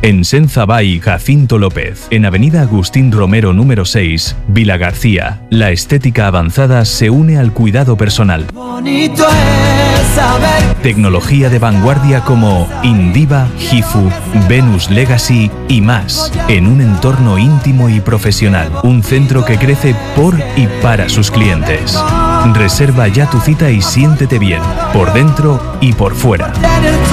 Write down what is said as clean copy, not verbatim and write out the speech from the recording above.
En Senzabay Jacinto López, en Avenida Agustín Romero número 6, Vila García. La estética avanzada se une al cuidado personal. Bonito es saber. Tecnología de vanguardia como Indiva, Gifu, Venus Legacy y más, en un entorno íntimo y profesional. Un centro que crece por y para sus clientes. Reserva ya tu cita y siéntete bien, por dentro y por fuera.